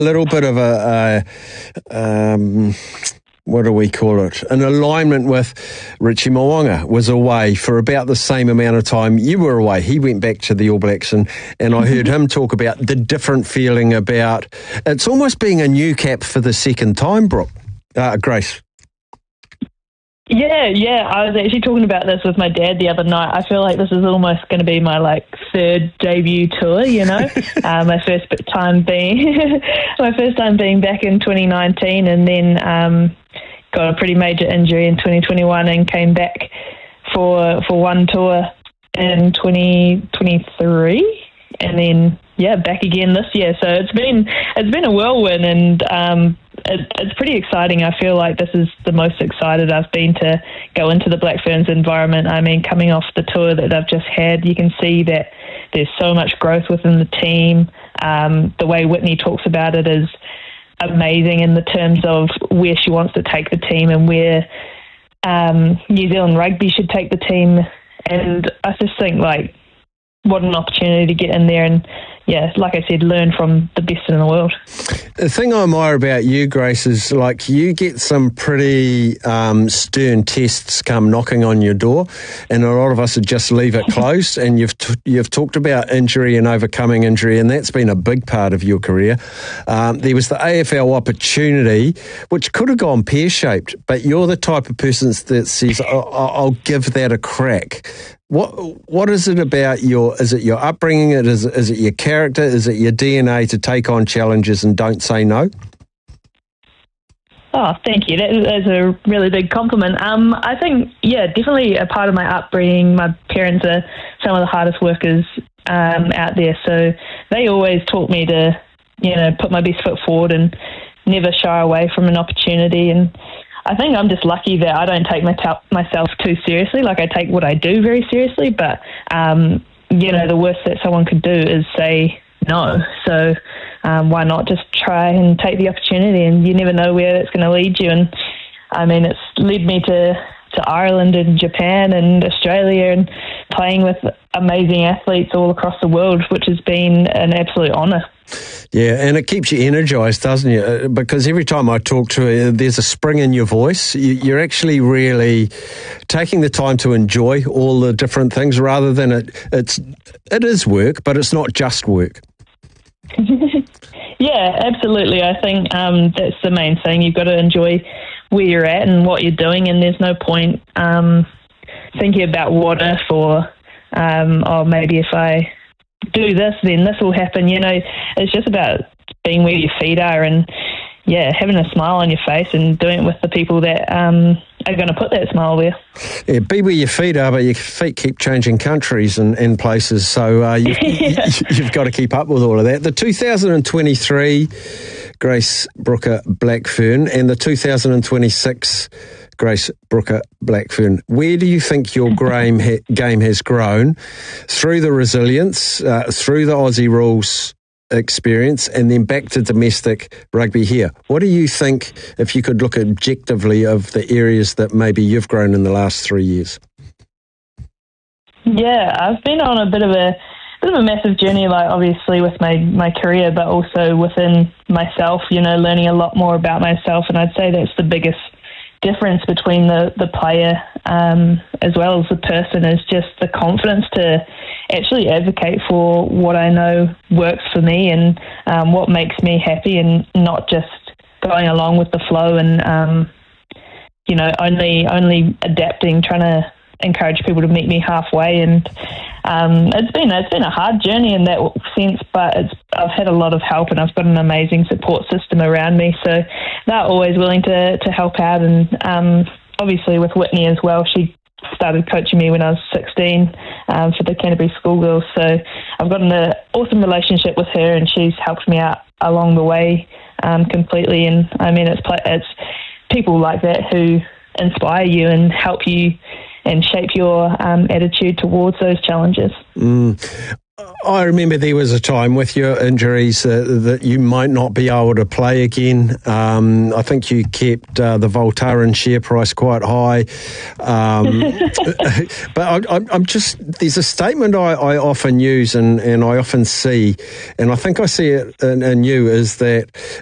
little bit of what do we call it? An alignment with Richie Mo'unga was away for about the same amount of time you were away. He went back to the All Blacks and I heard him talk about the different feeling about it's almost being a new cap for the second time, Grace. Yeah. I was actually talking about this with my dad the other night. I feel like this is almost going to be my third debut tour. My first time being back in 2019, and then got a pretty major injury in 2021, and came back for one tour in 2023, and then back again this year. So it's been a whirlwind, and it's pretty exciting. I feel like this is the most excited I've been to go into the Black Ferns environment. I mean, coming off the tour that I've just had, you can see that there's so much growth within the team. The way Whitney talks about it is amazing in the terms of where she wants to take the team and where New Zealand rugby should take the team. And I just think, what an opportunity to get in there and, like I said, learn from the best in the world. The thing I admire about you, Grace, is you get some pretty stern tests come knocking on your door, and a lot of us would just leave it closed. And you've talked about injury and overcoming injury, and that's been a big part of your career. There was the AFL opportunity, which could have gone pear-shaped, but you're the type of person that says, I'll give that a crack. What is it about is it your upbringing, is it your character, is it your DNA to take on challenges and don't say no? Oh, thank you. That is a really big compliment. I think, definitely a part of my upbringing. My parents are some of the hardest workers out there, so they always taught me to, put my best foot forward and never shy away from an opportunity. And I think I'm just lucky that I don't take myself too seriously. I take what I do very seriously, but, the worst that someone could do is say no. So why not just try and take the opportunity? And you never know where that's going to lead you. And, I mean, it's led me to Ireland and Japan and Australia and playing with amazing athletes all across the world, which has been an absolute honour. Yeah, and it keeps you energised, doesn't it? Because every time I talk to you, there's a spring in your voice. You're actually really taking the time to enjoy all the different things rather than it is work, but it's not just work. Yeah, absolutely. I think that's the main thing. You've got to enjoy where you're at and what you're doing, and there's no point thinking about what if or maybe if I do this, then this will happen. It's just about being where your feet are and, having a smile on your face and doing it with the people that are going to put that smile there. Yeah, be where your feet are, but your feet keep changing countries and places, so you've got to keep up with all of that. The 2023 Grace Brooker Blackfern and the 2026 Grace Brooker Blackfern. Where do you think your game has grown through the resilience, through the Aussie rules experience, and then back to domestic rugby here? What do you think, if you could look objectively, of the areas that maybe you've grown in the last 3 years? Yeah, I've been on a bit of a massive journey, obviously with my career, but also within myself, learning a lot more about myself. And I'd say that's the biggest difference between the player as well as the person, is just the confidence to actually advocate for what I know works for me and what makes me happy, and not just going along with the flow and only adapting, trying to encourage people to meet me halfway. And it's been a hard journey in that sense, but I've had a lot of help, and I've got an amazing support system around me, so they're always willing to help out. And obviously with Whitney as well, she started coaching me when I was 16 for the Canterbury Schoolgirls, so I've got an awesome relationship with her, and she's helped me out along the way completely. And I mean, it's people like that who inspire you and help you and shape your attitude towards those challenges. I remember there was a time with your injuries that you might not be able to play again. I think you kept the Voltaren share price quite high. But I'm just, there's a statement I often use and I often see, and I think I see it in you, is that